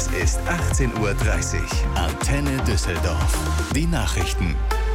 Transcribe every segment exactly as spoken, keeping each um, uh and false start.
Es ist achtzehn Uhr dreißig. Antenne Düsseldorf. Die Nachrichten.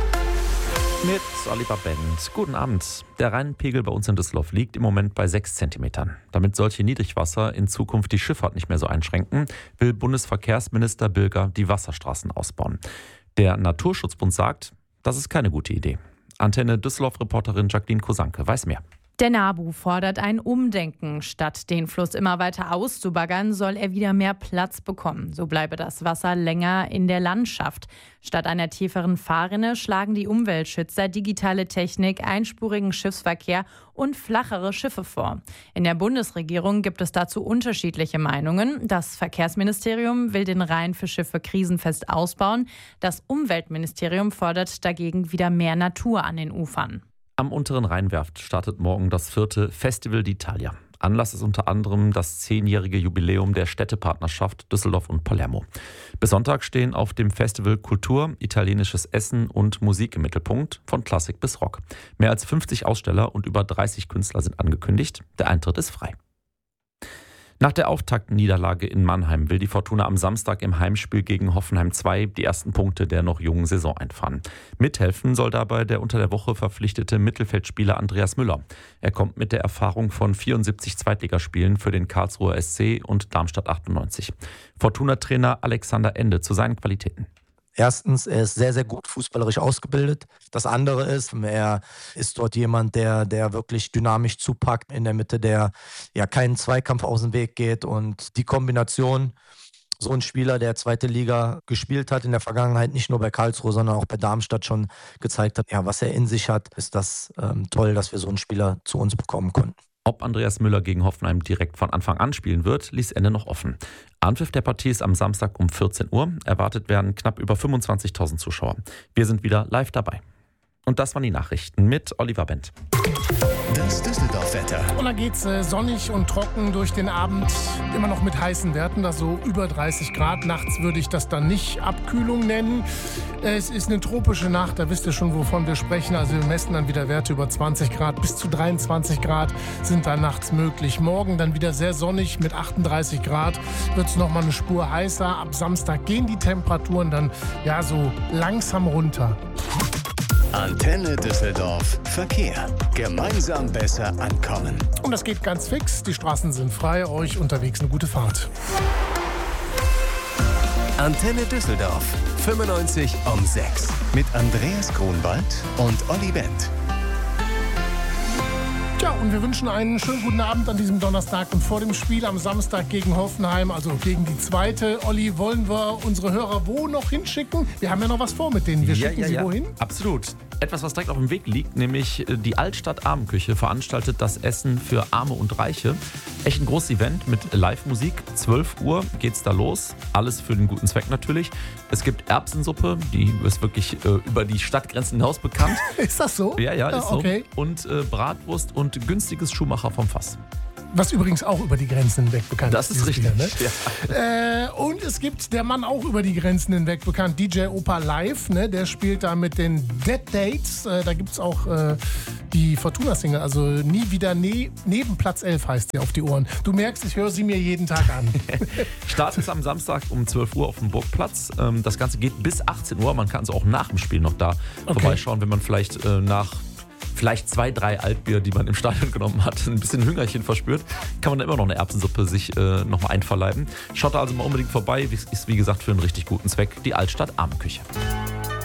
Mit Oliver Bent. Guten Abend. Der Rheinpegel bei uns in Düsseldorf liegt im Moment bei sechs Zentimetern. Damit solche Niedrigwasser in Zukunft die Schifffahrt nicht mehr so einschränken, will Bundesverkehrsminister Bilger die Wasserstraßen ausbauen. Der Naturschutzbund sagt, das ist keine gute Idee. Antenne Düsseldorf-Reporterin Jacqueline Kosanke weiß mehr. Der NABU fordert ein Umdenken. Statt den Fluss immer weiter auszubaggern, soll er wieder mehr Platz bekommen. So bleibe das Wasser länger in der Landschaft. Statt einer tieferen Fahrrinne schlagen die Umweltschützer digitale Technik, einspurigen Schiffsverkehr und flachere Schiffe vor. In der Bundesregierung gibt es dazu unterschiedliche Meinungen. Das Verkehrsministerium will den Rhein für Schiffe krisenfest ausbauen. Das Umweltministerium fordert dagegen wieder mehr Natur an den Ufern. Am unteren Rheinwerft startet morgen das vierte Festival d'Italia. Anlass ist unter anderem das zehnjährige Jubiläum der Städtepartnerschaft Düsseldorf und Palermo. Bis Sonntag stehen auf dem Festival Kultur, italienisches Essen und Musik im Mittelpunkt, von Klassik bis Rock. Mehr als fünfzig Aussteller und über dreißig Künstler sind angekündigt. Der Eintritt ist frei. Nach der Auftaktniederlage in Mannheim will die Fortuna am Samstag im Heimspiel gegen Hoffenheim zwei die ersten Punkte der noch jungen Saison einfahren. Mithelfen soll dabei der unter der Woche verpflichtete Mittelfeldspieler Andreas Müller. Er kommt mit der Erfahrung von vierundsiebzig Zweitligaspielen für den Karlsruher S C und Darmstadt achtundneunzig. Fortuna-Trainer Alexander Ende zu seinen Qualitäten. Erstens, er ist sehr, sehr gut fußballerisch ausgebildet. Das andere ist, er ist dort jemand, der, der wirklich dynamisch zupackt in der Mitte, der ja keinen Zweikampf aus dem Weg geht. Und die Kombination, so ein Spieler, der zweite Liga gespielt hat in der Vergangenheit, nicht nur bei Karlsruhe, sondern auch bei Darmstadt schon gezeigt hat, ja, was er in sich hat, ist das ähm, toll, dass wir so einen Spieler zu uns bekommen konnten. Ob Andreas Müller gegen Hoffenheim direkt von Anfang an spielen wird, ließ Ende noch offen. Anpfiff der Partie ist am Samstag um vierzehn Uhr. Erwartet werden knapp über fünfundzwanzigtausend Zuschauer. Wir sind wieder live dabei. Und das waren die Nachrichten mit Oliver Bent. Das Düsseldorf-Wetter. Und dann geht's äh, sonnig und trocken durch den Abend. Immer noch mit heißen Werten, da so über dreißig Grad. Nachts würde ich das dann nicht Abkühlung nennen. Es ist eine tropische Nacht, da wisst ihr schon, wovon wir sprechen. Also wir messen dann wieder Werte über zwanzig Grad. Bis zu dreiundzwanzig Grad sind da nachts möglich. Morgen dann wieder sehr sonnig mit achtunddreißig Grad. Wird es nochmal eine Spur heißer. Ab Samstag gehen die Temperaturen dann ja so langsam runter. Antenne Düsseldorf. Verkehr. Gemeinsam besser ankommen. Und das geht ganz fix. Die Straßen sind frei. Euch unterwegs eine gute Fahrt. Antenne Düsseldorf. fünfundneunzig um sechs. Mit Andreas Grunwald und Olli Bent. Tja, und wir wünschen einen schönen guten Abend an diesem Donnerstag und vor dem Spiel am Samstag gegen Hoffenheim, also gegen die zweite. Olli, wollen wir unsere Hörer wo noch hinschicken? Wir haben ja noch was vor mit denen. Wir ja, schicken ja, sie ja. wohin? Absolut. Etwas, was direkt auf dem Weg liegt, nämlich die Altstadt Armenküche veranstaltet das Essen für Arme und Reiche. Echt ein großes Event mit Live-Musik. zwölf Uhr geht's da los. Alles für den guten Zweck natürlich. Es gibt Erbsensuppe, die ist wirklich äh, über die Stadtgrenzen hinaus bekannt. Ist das so? Ja, ja, ist ja, okay. so. Und äh, Bratwurst und günstiges Schuhmacher vom Fass. Was übrigens auch über die Grenzen hinweg bekannt das ist. Das ist richtig. Wieder, ne? ja. äh, und es gibt der Mann auch über die Grenzen hinweg bekannt, D J Opa Live. Ne? Der spielt da mit den Dead Dates. Äh, da gibt es auch äh, die Fortuna-Single, also Nie wieder ne- neben Platz elf heißt sie auf die Ohren. Du merkst, ich höre sie mir jeden Tag an. Start ist am Samstag um zwölf Uhr auf dem Burgplatz. Ähm, das Ganze geht bis achtzehn Uhr. Man kann also auch nach dem Spiel noch da okay. vorbeischauen, wenn man vielleicht äh, nach vielleicht zwei, drei Altbier, die man im Stadion genommen hat, ein bisschen Hüngerchen verspürt, kann man da immer noch eine Erbsensuppe sich äh, nochmal einverleiben. Schaut da also mal unbedingt vorbei. Ist wie gesagt für einen richtig guten Zweck die Altstadt Armenküche.